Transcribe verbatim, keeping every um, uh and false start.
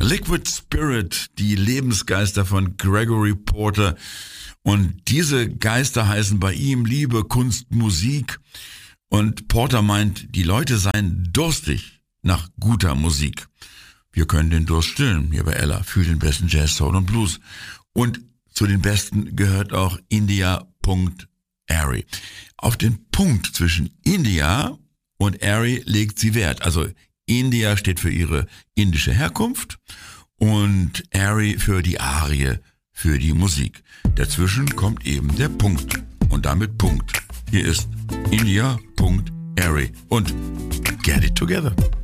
Liquid Spirit, die Lebensgeister von Gregory Porter. Und diese Geister heißen bei ihm Liebe, Kunst, Musik. Und Porter meint, die Leute seien durstig nach guter Musik. Wir können den Durst stillen, hier bei Ella, für den besten Jazz, Soul und Blues. Und zu den besten gehört auch India.Arie. Auf den Punkt zwischen India und Arie legt sie Wert. Also India steht für ihre indische Herkunft und Arie für die Arie, für die Musik. Dazwischen kommt eben der Punkt und damit Punkt. Hier ist India.Arie und Get It Together.